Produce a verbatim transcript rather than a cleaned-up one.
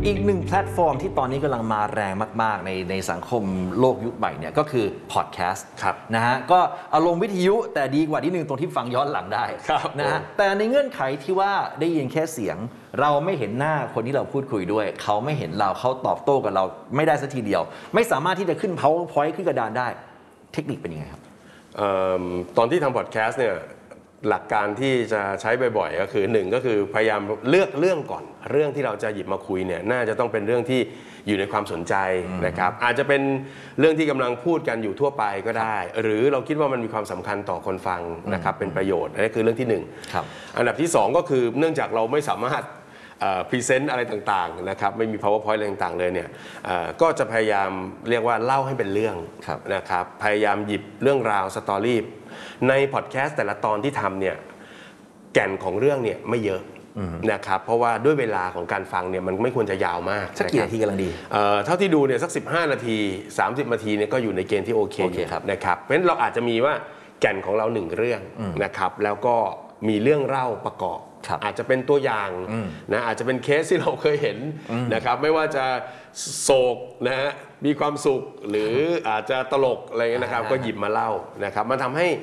อีกหนึ่งแพลตฟอร์มที่ตอนนี้กำลังมาแรงมากๆในในสังคมโลกยุคใหม่เนี่ยก็คือพอดแคสต์นะฮะก็อารมณ์วิทยุแต่ดีกว่าที่หนึ่งตรงที่ฟังย้อนหลังได้นะฮะแต่ในเงื่อนไขที่ว่าได้ยินแค่เสียงเราไม่เห็นหน้าคนที่เราพูดคุยด้วยเขาไม่เห็นเราเขาตอบโต้กับเราไม่ได้สักทีเดียวไม่สามารถที่จะขึ้น PowerPoint ขึ้นกระดานได้เทคนิคเป็นยังไงครับตอนที่ทำพอดแคสต์เนี่ยหลักการที่จะใช้บ่อยๆก็คือหนึ่งก็คือพยายามเลือกเรื่องก่อนเรื่องที่เราจะหยิบมาคุยเนี่ยน่าจะต้องเป็นเรื่องที่อยู่ในความสนใจนะครับอาจจะเป็นเรื่องที่กำลังพูดกันอยู่ทั่วไปก็ได้หรือเราคิดว่ามันมีความสำคัญต่อคนฟังนะครับเป็นประโยชน์นั่นคือเรื่องที่หนึ่งอันดับที่สองก็คือเนื่องจากเราไม่สามารถพรีเซนต์อะไรต่างๆนะครับไม่มี PowerPoint อะไรต่างๆเลยเนี่ยก็จะพยายามเรียกว่าเล่าให้เป็นเรื่องนะครับพยายามหยิบเรื่องราวสตอรี่ในพอดแคสต์แต่ละตอนที่ทำเนี่ยแก่นของเรื่องเนี่ยไม่เยอะนะครับเพราะว่าด้วยเวลาของการฟังเนี่ยมันไม่ควรจะยาวมากสักกี่นาทีกำลังดีเท่าที่ดูเนี่ยสักสิบห้านาทีสามสิบนาทีเนี่ยก็อยู่ในเกณฑ์ที่โอเคนะครับเพราะฉะนั้นเราอาจจะมีว่าแก่นของเราหนึ่งเรื่องนะครับแล้วก็มีเรื่องเล่าประกอบอาจจะเป็นตัวอย่างนะอาจจะเป็นเคสที่เราเคยเห็นนะครับไม่ว่าจะโศกนะฮะมีความสุขหรืออาจจะตลกอะไรเงี้ยนะครับก็หยิบมาเล่านะครับมันทำให้